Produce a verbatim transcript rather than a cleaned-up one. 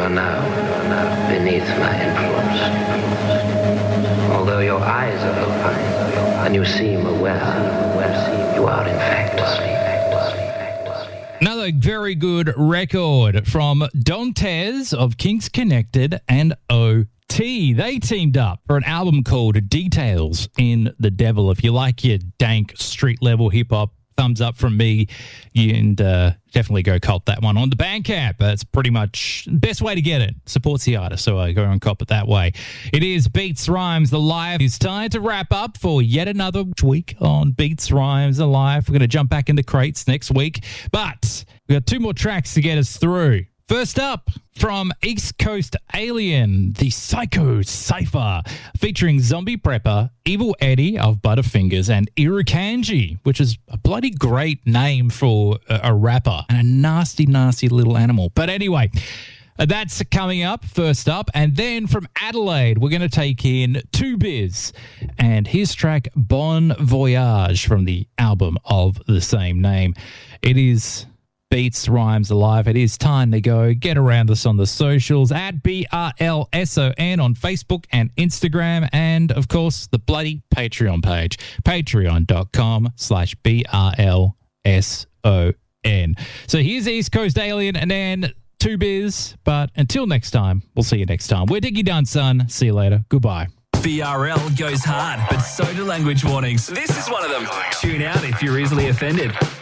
are now beneath my influence. Although your eyes are open and you seem aware, you are in fact asleep. Another very good record from Dantes of Kinks Connected and O T. They teamed up for an album called Details in the Devil. If you like your dank street-level hip-hop, thumbs up from me, and uh, definitely go cop that one on the Bandcamp. That's pretty much the best way to get it. Supports the artist, so I go and cop it that way. It is Beats, Rhymes, The Live. It's time to wrap up for yet another week on Beats, Rhymes, The Live. We're going to jump back in the crates next week, but we've got two more tracks to get us through. First up, from East Coast Alien, the Psycho Cypher, featuring Zombie Prepper, Evil Eddie of Butterfingers, and Irukandji, which is a bloody great name for a, a rapper and a nasty, nasty little animal. But anyway, that's coming up first up. And then from Adelaide, we're going to take in Two Biz and his track Bon Voyage from the album of the same name. It is Beats, Rhymes, Alive. It is time to go. Get around us on the socials at B R L S O N on Facebook and Instagram, and of course the bloody Patreon page, patreon.com slash B R L S O N. So here's East Coast Alien and then Two Biz. But until next time, we'll see you next time. We're Diggy Done, son. See you later. Goodbye. B R L goes hard, but so do language warnings. This is one of them. Tune out if you're easily offended.